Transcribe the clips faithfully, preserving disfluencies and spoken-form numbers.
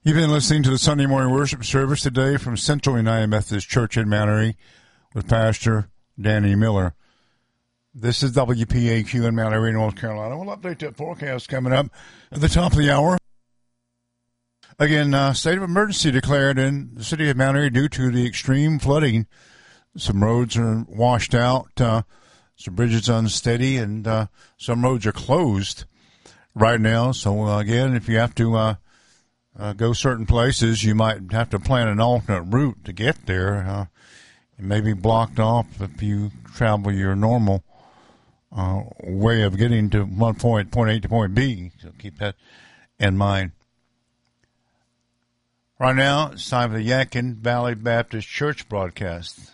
You've been listening to the Sunday morning worship service today from Central United Methodist Church in Mount Airy with Pastor Danny Miller. This is W P A Q in Mount Airy, North Carolina. We'll update that forecast coming up at the top of the hour. Again, uh, state of emergency declared in the city of Mount Airy due to the extreme flooding. Some roads are washed out, uh, some bridges unsteady, and uh, some roads are closed right now. So, uh, again, if you have to uh, uh, go certain places, you might have to plan an alternate route to get there. Uh, it may be blocked off if you travel your normal uh, way of getting to one point, point A to point B. So keep that in mind. Right now, it's time for the Yadkin Valley Baptist Church broadcast.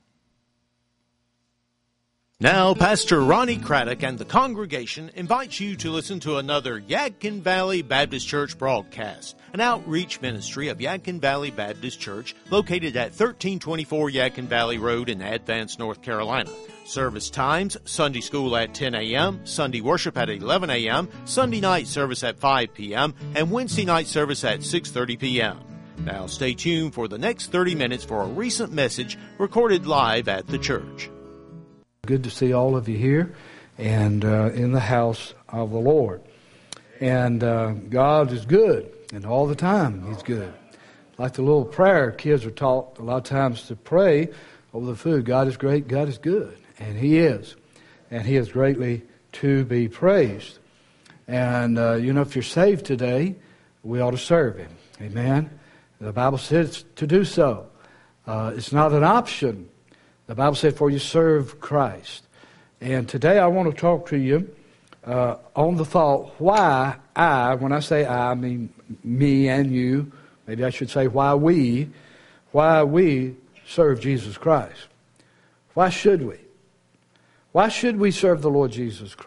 Now, Pastor Ronnie Craddock and the congregation invite you to listen to another Yadkin Valley Baptist Church broadcast, an outreach ministry of Yadkin Valley Baptist Church located at thirteen twenty-four Yadkin Valley Road in Advance, North Carolina. Service times, Sunday school at ten a.m., Sunday worship at eleven a.m., Sunday night service at five p.m., and Wednesday night service at six thirty p.m. Now stay tuned for the next thirty minutes for a recent message recorded live at the church. Good to see all of you here and uh, in the house of the Lord. And uh, God is good, and all the time He's good. Like the little prayer kids are taught a lot of times to pray over the food. God is great, God is good, and He is. And He is greatly to be praised. And, uh, you know, if you're saved today, we ought to serve Him. Amen? The Bible says to do so. Uh, it's not an option. The Bible said, for you serve Christ. And today I want to talk to you uh, on the thought why I, when I say I, I mean me and you, maybe I should say why we, why we serve Jesus Christ. Why should we? Why should we serve the Lord Jesus Christ?